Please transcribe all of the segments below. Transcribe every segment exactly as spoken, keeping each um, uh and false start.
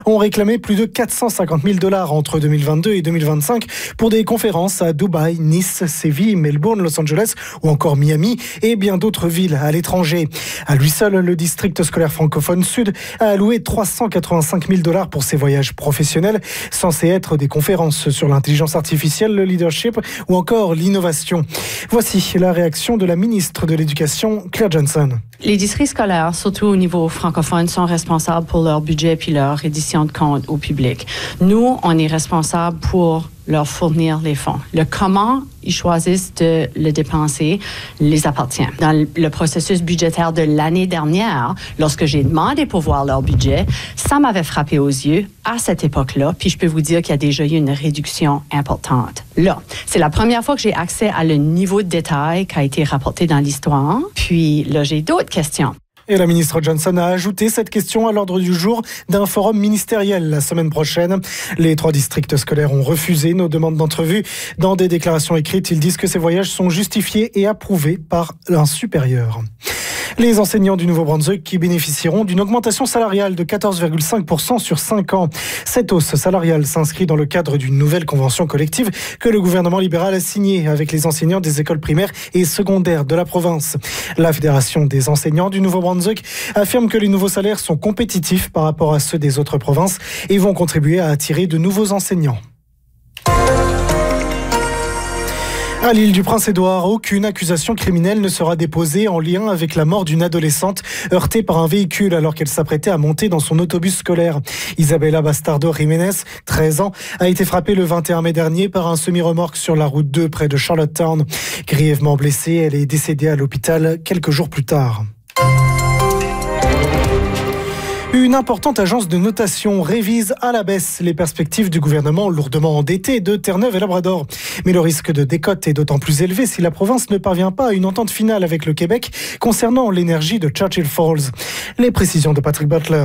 ont réclamé plus de quatre cent cinquante mille dollars entre deux mille vingt-deux et deux mille vingt-cinq pour des conférences à Dubaï, Nice, Séville, Melbourne, Los Angeles ou encore Miami et bien d'autres villes à l'étranger. À lui seul, le district scolaire francophone sud a alloué trois cent quatre-vingt-cinq mille dollars pour ses voyages professionnels, censés être des conférences sur l'intelligence artificielle, le leadership ou encore l'innovation. Voici la réaction de la ministre de l'Éducation, Claire Johnson. Les districts scolaires, surtout au niveau francophone, sont responsables pour leur budget puis leur reddition de comptes au public. Nous, on est responsables pour leur fournir les fonds. Le comment ils choisissent de le dépenser les appartient. Dans le processus budgétaire de l'année dernière, lorsque j'ai demandé pour voir leur budget, ça m'avait frappé aux yeux à cette époque-là, puis je peux vous dire qu'il y a déjà eu une réduction importante. Là, c'est la première fois que j'ai accès à le niveau de détail qui a été rapporté dans l'histoire. Puis là, j'ai d'autres questions. Et la ministre Johnson a ajouté cette question à l'ordre du jour d'un forum ministériel la semaine prochaine. Les trois districts scolaires ont refusé nos demandes d'entrevue. Dans des déclarations écrites, ils disent que ces voyages sont justifiés et approuvés par un supérieur. Les enseignants du Nouveau-Brunswick qui bénéficieront d'une augmentation salariale de quatorze virgule cinq pour cent sur cinq ans. Cette hausse salariale s'inscrit dans le cadre d'une nouvelle convention collective que le gouvernement libéral a signée avec les enseignants des écoles primaires et secondaires de la province. La Fédération des enseignants du Nouveau-Brunswick affirme que les nouveaux salaires sont compétitifs par rapport à ceux des autres provinces et vont contribuer à attirer de nouveaux enseignants. À l'île du Prince-Édouard, aucune accusation criminelle ne sera déposée en lien avec la mort d'une adolescente heurtée par un véhicule alors qu'elle s'apprêtait à monter dans son autobus scolaire. Isabella Bastardo Jiménez, treize ans, a été frappée le vingt et un mai dernier par un semi-remorque sur la route deux près de Charlottetown. Grièvement blessée, elle est décédée à l'hôpital quelques jours plus tard. Une importante agence de notation révise à la baisse les perspectives du gouvernement lourdement endetté de Terre-Neuve et Labrador. Mais le risque de décote est d'autant plus élevé si la province ne parvient pas à une entente finale avec le Québec concernant l'énergie de Churchill Falls. Les précisions de Patrick Butler.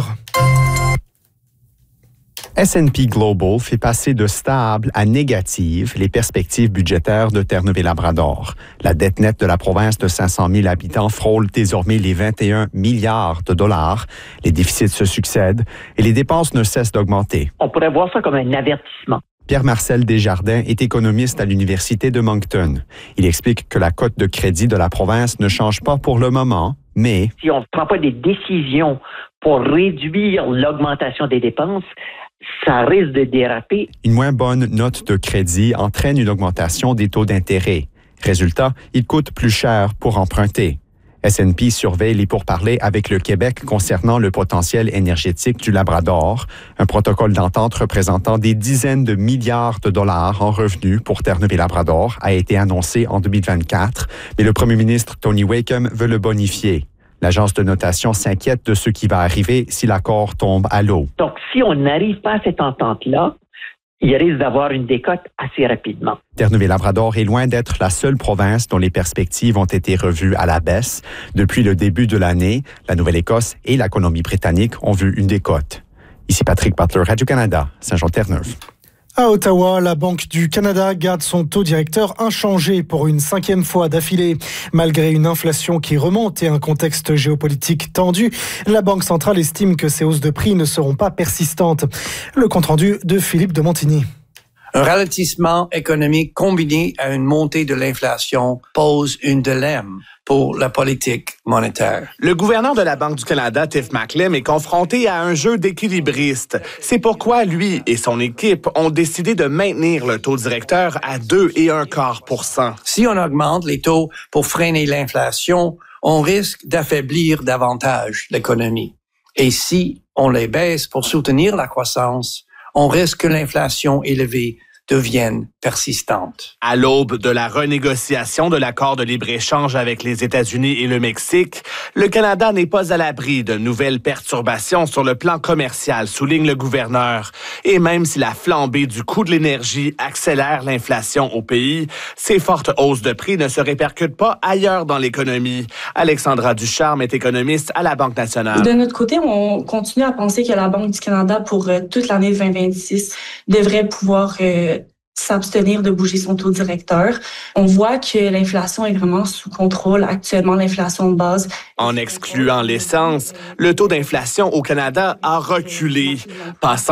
S and P Global fait passer de stable à négative les perspectives budgétaires de Terre-Neuve et Labrador. La dette nette de la province de cinq cent mille habitants frôle désormais les vingt et un milliards de dollars. Les déficits se succèdent et les dépenses ne cessent d'augmenter. On pourrait voir ça comme un avertissement. Pierre-Marcel Desjardins est économiste à l'Université de Moncton. Il explique que la cote de crédit de la province ne change pas pour le moment, mais... Si on ne prend pas des décisions pour réduire l'augmentation des dépenses, ça risque de déraper. Une moins bonne note de crédit entraîne une augmentation des taux d'intérêt. Résultat, il coûte plus cher pour emprunter. S and P surveille les pourparlers avec le Québec concernant le potentiel énergétique du Labrador, un protocole d'entente représentant des dizaines de milliards de dollars en revenus pour Terre-Neuve et Labrador a été annoncé en deux mille vingt-quatre, mais le premier ministre Tony Wakeham veut le bonifier. L'agence de notation s'inquiète de ce qui va arriver si l'accord tombe à l'eau. Donc, si on n'arrive pas à cette entente-là, il risque d'avoir une décote assez rapidement. Terre-Neuve et Labrador est loin d'être la seule province dont les perspectives ont été revues à la baisse. Depuis le début de l'année, la Nouvelle-Écosse et la Colombie-Britannique ont vu une décote. Ici Patrick Butler, Radio-Canada, Saint-Jean-Terre-Neuve. À Ottawa, la Banque du Canada garde son taux directeur inchangé pour une cinquième fois d'affilée. Malgré une inflation qui remonte et un contexte géopolitique tendu, la Banque centrale estime que ces hausses de prix ne seront pas persistantes. Le compte-rendu de Philippe de Montigny. Un ralentissement économique combiné à une montée de l'inflation pose un dilemme pour la politique monétaire. Le gouverneur de la Banque du Canada, Tiff Macklem, est confronté à un jeu d'équilibristes. C'est pourquoi lui et son équipe ont décidé de maintenir le taux directeur à deux virgule un quart pour cent. Si on augmente les taux pour freiner l'inflation, on risque d'affaiblir davantage l'économie. Et si on les baisse pour soutenir la croissance, on risque que l'inflation élevée devienne persistante. À l'aube de la renégociation de l'accord de libre-échange avec les États-Unis et le Mexique, le Canada n'est pas à l'abri de nouvelles perturbations sur le plan commercial, souligne le gouverneur. Et même si la flambée du coût de l'énergie accélère l'inflation au pays, ces fortes hausses de prix ne se répercutent pas ailleurs dans l'économie. Alexandra Ducharme est économiste à la Banque nationale. De notre côté, on continue à penser que la Banque du Canada, pour euh, toute l'année vingt vingt-six, devrait pouvoir euh, s'abstenir de bouger son taux directeur. On voit que l'inflation est vraiment sous contrôle actuellement, l'inflation de base. En excluant l'essence, le taux d'inflation au Canada a reculé, passant